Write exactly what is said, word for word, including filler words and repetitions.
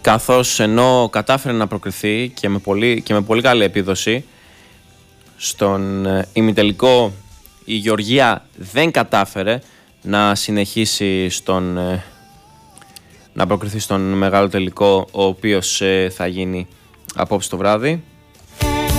καθώς ενώ κατάφερε να προκριθεί και με πολύ, και με πολύ καλή επίδοση στον ημιτελικό, η Γεωργία δεν κατάφερε να συνεχίσει στον, να προκριθεί στον μεγάλο τελικό, ο οποίος θα γίνει απόψε το βράδυ.